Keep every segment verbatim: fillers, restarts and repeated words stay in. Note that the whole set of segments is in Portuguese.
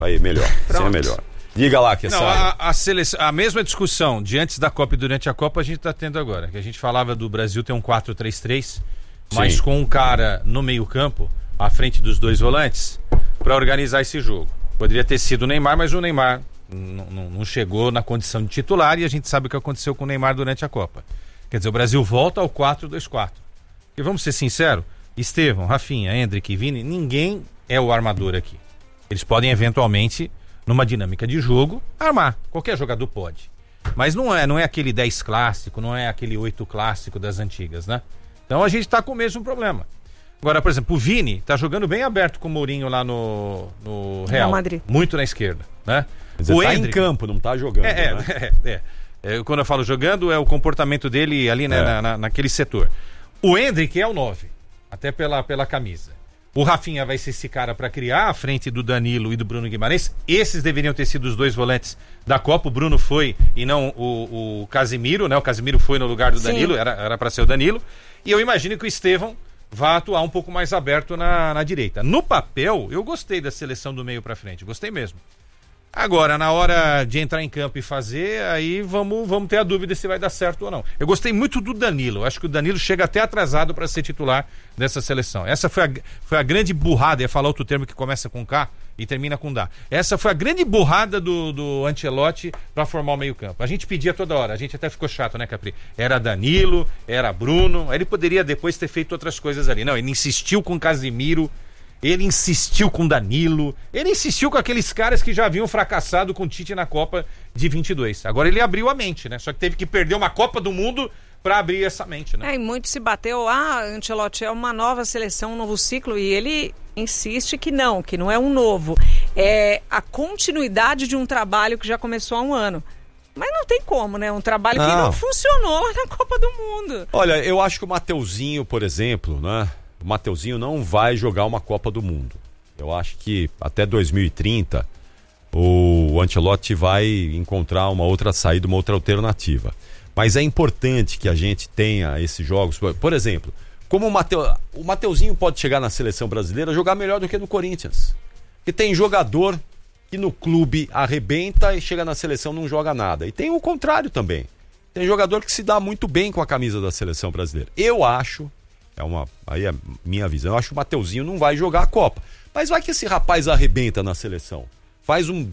Aí, melhor. Sim, é melhor. Diga lá que Não, a, a, seleção, a mesma discussão de antes da Copa e durante a Copa a gente está tendo agora. Que a gente falava do Brasil ter um quatro três três, mas com um cara no meio campo, à frente dos dois volantes, para organizar esse jogo. Poderia ter sido o Neymar, mas o Neymar n- n- não chegou na condição de titular e a gente sabe o que aconteceu com o Neymar durante a Copa. Quer dizer, o Brasil volta ao quatro dois quatro. E vamos ser sinceros, Estevão, Rafinha, Endrick e Vini, ninguém é o armador aqui. Eles podem eventualmente, numa dinâmica de jogo, armar. Qualquer jogador pode. Mas não é, não é aquele dez clássico, não é aquele oito clássico das antigas, né? Então a gente tá com o mesmo problema. Agora, por exemplo, o Vini tá jogando bem aberto com o Mourinho lá no, no Real. No Madrid. Muito na esquerda, né? Mas o tá Endrick, em campo, não tá jogando, é, né? é, é, é. É, quando eu falo jogando, é o comportamento dele ali, né, É. na, na, naquele setor. O Endrick é o nove, até pela, pela camisa. O Rafinha vai ser esse cara para criar à frente do Danilo e do Bruno Guimarães. Esses deveriam ter sido os dois volantes da Copa. O Bruno foi e não o, o Casemiro, né? O Casemiro foi no lugar do Sim. Danilo, era para ser o Danilo. E eu imagino que o Estevão vai atuar um pouco mais aberto na, na direita. No papel, eu gostei da seleção do meio para frente, gostei mesmo. Agora, na hora de entrar em campo e fazer, aí vamos, vamos ter a dúvida se vai dar certo ou não. Eu gostei muito do Danilo, acho que o Danilo chega até atrasado para ser titular dessa seleção. Essa foi a, foi a grande burrada, ia falar outro termo que começa com K e termina com Dá. Essa foi a grande burrada do, do Ancelotti para formar o meio campo. A gente pedia toda hora, a gente até ficou chato, né, Capri? Era Danilo, era Bruno, aí ele poderia depois ter feito outras coisas ali. Não, ele insistiu com Casemiro, ele insistiu com Danilo, ele insistiu com aqueles caras que já haviam fracassado com o Tite na Copa de vinte e dois. Agora ele abriu a mente, né? Só que teve que perder uma Copa do Mundo para abrir essa mente, né? É, e muito se bateu, ah, Ancelotti é uma nova seleção, um novo ciclo, e ele insiste que não, que não é um novo. É a continuidade de um trabalho que já começou há um ano. Mas não tem como, né? Um trabalho não. que não funcionou lá na Copa do Mundo. Olha, eu acho que o Mateuzinho, por exemplo, né? O Mateuzinho não vai jogar uma Copa do Mundo. Eu acho que até dois mil e trinta o Ancelotti vai encontrar uma outra saída, uma outra alternativa. Mas é importante que a gente tenha esses jogos. Por exemplo, como o, Mateu, o Mateuzinho pode chegar na seleção brasileira jogar melhor do que no Corinthians. Porque tem jogador que no clube arrebenta e chega na seleção e não joga nada. E tem o contrário também. Tem jogador que se dá muito bem com a camisa da seleção brasileira. Eu acho... É uma, aí é minha visão. Eu acho que o Mateuzinho não vai jogar a Copa. Mas vai que esse rapaz arrebenta na seleção. Faz um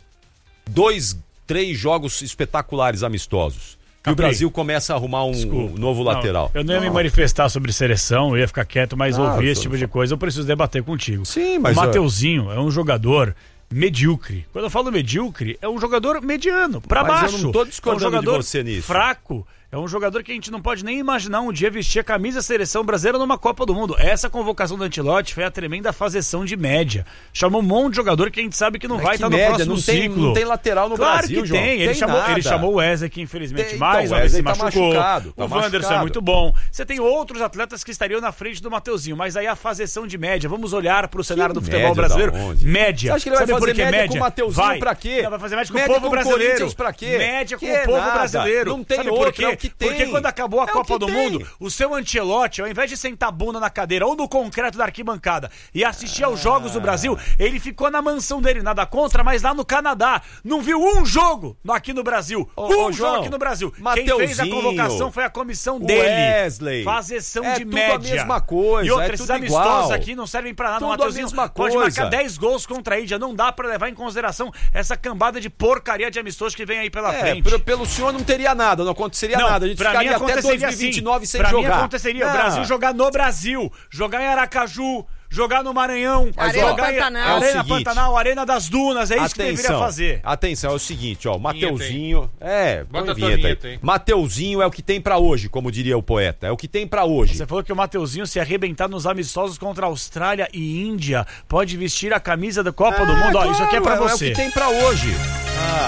dois, três jogos espetaculares amistosos. E o Brasil começa a arrumar um, um novo não, lateral. Eu não ia não. me manifestar sobre seleção, eu ia ficar quieto, mas Ah, ouvir eu esse tipo de coisa eu preciso debater contigo. Sim, mas o Mateuzinho é um jogador medíocre. Quando eu falo medíocre, é um jogador mediano, pra Mas baixo. eu não tô discordando é um jogador de você nisso. fraco. É um jogador que a gente não pode nem imaginar um dia vestir a camisa da seleção brasileira numa Copa do Mundo. Essa convocação do Ancelotti foi a tremenda fazeção de média. Chamou um monte de jogador que a gente sabe que não Mas vai que estar no média? próximo não tem, ciclo. Não tem lateral no claro Brasil, que João. tem. Ele, tem chamou, nada. ele chamou o Wesley, que infelizmente Tem, mais então, uma vez se Wesley tá machucou. machucado, tá o Wanderson machucado. é muito bom. Você tem outros atletas que estariam na frente do Mateuzinho, mas aí a fazeção de média. Vamos olhar para o cenário do futebol média brasileiro. da onde? Média. Você acha que ele vai Sabe fazer por que média média com o Mateuzinho vai. pra quê? Não, vai fazer média com Média o povo com o brasileiro. Corinthians pra quê? Média com Que o povo nada. brasileiro. Não tem Sabe outro, por quê? é o que tem. Porque quando acabou a É o Copa que do tem. Mundo, o seu Ancelotti, ao invés de sentar a bunda na cadeira ou no concreto da arquibancada e assistir aos jogos do Brasil, ele ficou na mansão dele, nada contra, mas lá no Canadá. Não viu um jogo aqui no Brasil. Ô, um ô, jogo João, aqui no Brasil. Mateuzinho, Quem fez a convocação foi a comissão o dele. Wesley. Fazeção É de tudo média. a mesma coisa, E outra, é esses tudo amistosos igual. aqui não servem pra nada. Tudo O a Mateuzinho mesma pode coisa. marcar dez gols contra a Índia. Não dá pra levar em consideração essa cambada de porcaria de amistosos que vem aí pela É, frente. pelo, pelo senhor não teria nada, não aconteceria Não, nada. A gente pra mim ficaria até aconteceria dois mil e vinte e nove assim. sem pra jogar. Mim aconteceria Não. o Brasil jogar no Brasil, jogar em Aracaju, jogar no Maranhão, Arena jogar em Pantanal. É o Arena seguinte. Pantanal, Arena das Dunas, é isso que deveria fazer. Atenção, é o seguinte, ó, o Mateuzinho, é, Bota põe a tua vinheta vinheta aí. aí. Mateuzinho é o que tem pra hoje, como diria o poeta, é o que tem pra hoje. Você falou que o Mateuzinho se arrebentar nos amistosos contra Austrália e Índia pode vestir a camisa da Copa É, do Mundo. Ó, claro, isso aqui é pra é, você. É o que tem pra hoje. Ah.